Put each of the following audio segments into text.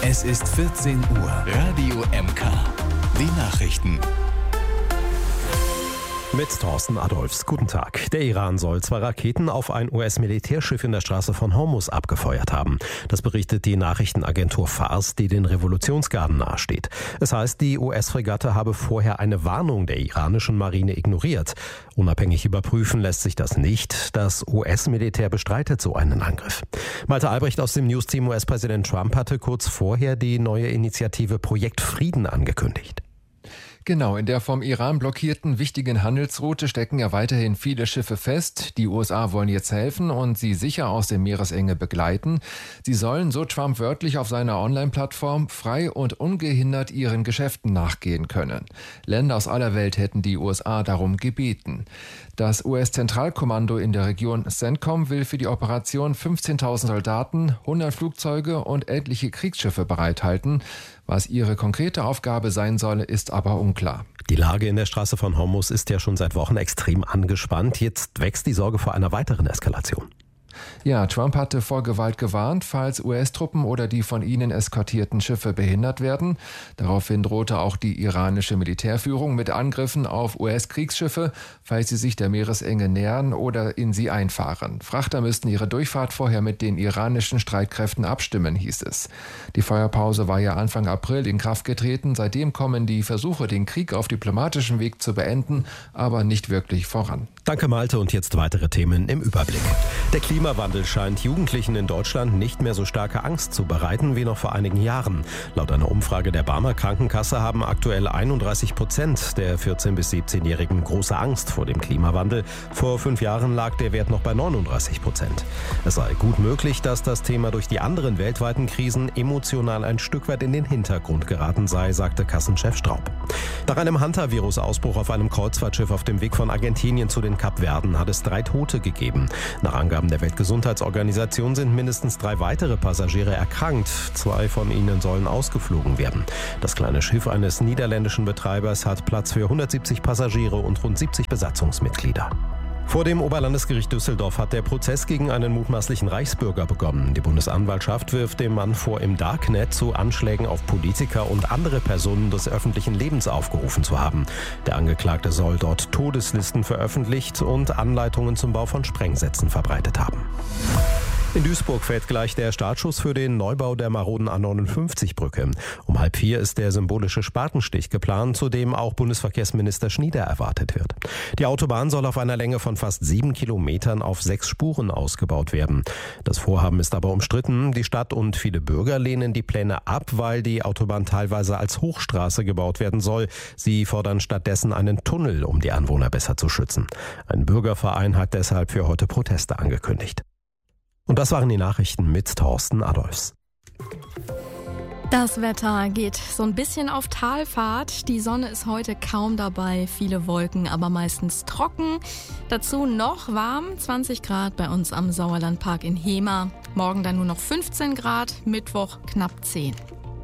Es ist 14 Uhr. Radio MK. Die Nachrichten. Mit Thorsten Adolfs. Guten Tag. Der Iran soll 2 Raketen auf ein US-Militärschiff in der Straße von Hormuz abgefeuert haben. Das berichtet die Nachrichtenagentur Fars, die den Revolutionsgarden nahesteht. Es heißt, die US-Fregatte habe vorher eine Warnung der iranischen Marine ignoriert. Unabhängig überprüfen lässt sich das nicht. Das US-Militär bestreitet so einen Angriff. Malte Albrecht aus dem News-Team. US-Präsident Trump hatte kurz vorher die neue Initiative Projekt Frieden angekündigt. Genau, in der vom Iran blockierten wichtigen Handelsroute stecken ja weiterhin viele Schiffe fest. Die USA wollen jetzt helfen und sie sicher aus der Meeresenge begleiten. Sie sollen, so Trump wörtlich auf seiner Online-Plattform, frei und ungehindert ihren Geschäften nachgehen können. Länder aus aller Welt hätten die USA darum gebeten. Das US-Zentralkommando in der Region CENTCOM will für die Operation 15.000 Soldaten, 100 Flugzeuge und etliche Kriegsschiffe bereithalten. Was ihre konkrete Aufgabe sein solle, ist aber unklar. Die Lage in der Straße von Hormuz ist ja schon seit Wochen extrem angespannt. Jetzt wächst die Sorge vor einer weiteren Eskalation. Ja, Trump hatte vor Gewalt gewarnt, falls US-Truppen oder die von ihnen eskortierten Schiffe behindert werden. Daraufhin drohte auch die iranische Militärführung mit Angriffen auf US-Kriegsschiffe, falls sie sich der Meeresenge nähern oder in sie einfahren. Frachter müssten ihre Durchfahrt vorher mit den iranischen Streitkräften abstimmen, hieß es. Die Feuerpause war ja Anfang April in Kraft getreten. Seitdem kommen die Versuche, den Krieg auf diplomatischem Weg zu beenden, aber nicht wirklich voran. Danke Malte und jetzt weitere Themen im Überblick. Der Klimawandel scheint Jugendlichen in Deutschland nicht mehr so starke Angst zu bereiten wie noch vor einigen Jahren. Laut einer Umfrage der Barmer Krankenkasse haben aktuell 31% der 14- bis 17-Jährigen große Angst vor dem Klimawandel. Vor 5 Jahren lag der Wert noch bei 39%. Es sei gut möglich, dass das Thema durch die anderen weltweiten Krisen emotional ein Stück weit in den Hintergrund geraten sei, sagte Kassenchef Straub. Nach einem Hantavirus-Ausbruch auf einem Kreuzfahrtschiff auf dem Weg von Argentinien zu den Kapverden hat es 3 Tote gegeben. Nach Angaben der Weltgesundheitsorganisation sind mindestens 3 weitere Passagiere erkrankt. 2 von ihnen sollen ausgeflogen werden. Das kleine Schiff eines niederländischen Betreibers hat Platz für 170 Passagiere und rund 70 Besatzungsmitglieder. Vor dem Oberlandesgericht Düsseldorf hat der Prozess gegen einen mutmaßlichen Reichsbürger begonnen. Die Bundesanwaltschaft wirft dem Mann vor, im Darknet zu Anschlägen auf Politiker und andere Personen des öffentlichen Lebens aufgerufen zu haben. Der Angeklagte soll dort Todeslisten veröffentlicht und Anleitungen zum Bau von Sprengsätzen verbreitet haben. In Duisburg fällt gleich der Startschuss für den Neubau der maroden A59-Brücke. Um 3:30 ist der symbolische Spatenstich geplant, zu dem auch Bundesverkehrsminister Schnieder erwartet wird. Die Autobahn soll auf einer Länge von fast 7 Kilometern auf 6 Spuren ausgebaut werden. Das Vorhaben ist aber umstritten. Die Stadt und viele Bürger lehnen die Pläne ab, weil die Autobahn teilweise als Hochstraße gebaut werden soll. Sie fordern stattdessen einen Tunnel, um die Anwohner besser zu schützen. Ein Bürgerverein hat deshalb für heute Proteste angekündigt. Und das waren die Nachrichten mit Thorsten Adolfs. Das Wetter geht so ein bisschen auf Talfahrt. Die Sonne ist heute kaum dabei, viele Wolken, aber meistens trocken. Dazu noch warm, 20 Grad bei uns am Sauerlandpark in Hemer. Morgen dann nur noch 15 Grad, Mittwoch knapp 10.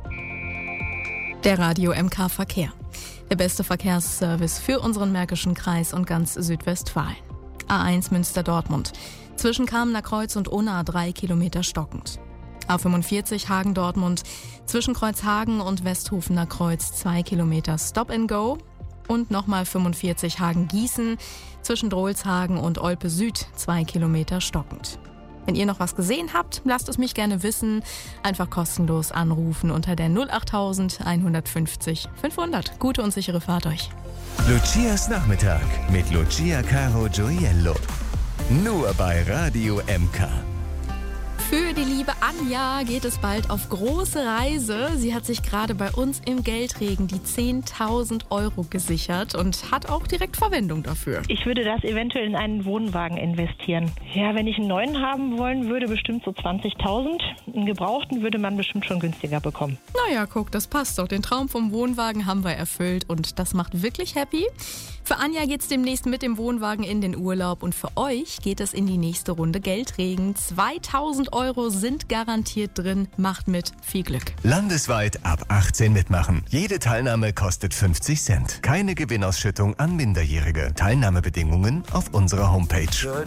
Der Radio MK Verkehr. Der beste Verkehrsservice für unseren Märkischen Kreis und ganz Südwestfalen. A1 Münster-Dortmund. Zwischen Kamener Kreuz und Unna 3 Kilometer stockend. A45 Hagen-Dortmund. Zwischen Kreuzhagen und Westhofener Kreuz 2 Kilometer Stop and Go. Und nochmal 45 Hagen-Gießen. Zwischen Drolshagen und Olpe Süd 2 Kilometer stockend. Wenn ihr noch was gesehen habt, lasst es mich gerne wissen. Einfach kostenlos anrufen unter der 08000 150 500. Gute und sichere Fahrt euch. Lucias Nachmittag mit Lucia Caro Gioiello. Nur bei Radio MK. Für die liebe Anja geht es bald auf große Reise. Sie hat sich gerade bei uns im Geldregen die 10.000 Euro gesichert und hat auch direkt Verwendung dafür. Ich würde das eventuell in einen Wohnwagen investieren. Ja, wenn ich einen neuen haben wollen würde, bestimmt so 20.000. Einen gebrauchten würde man bestimmt schon günstiger bekommen. Naja, guck, das passt doch. Den Traum vom Wohnwagen haben wir erfüllt und das macht wirklich happy. Für Anja geht's demnächst mit dem Wohnwagen in den Urlaub und für euch geht es in die nächste Runde Geldregen. 2.000 Euro sind garantiert drin. Macht mit. Viel Glück. Landesweit ab 18 mitmachen. Jede Teilnahme kostet 50 Cent. Keine Gewinnausschüttung an Minderjährige. Teilnahmebedingungen auf unserer Homepage.